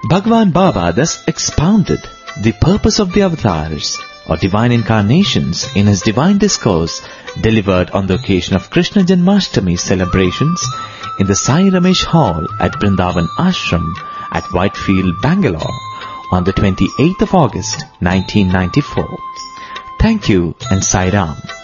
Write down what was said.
Bhagwan Baba thus expounded the purpose of the avatars or divine incarnations in his divine discourse delivered on the occasion of Krishna Janmashtami celebrations in the Sai Ramesh Hall at Vrindavan Ashram at Whitefield, Bangalore on the 28th of August 1994. Thank you and Sai Ram.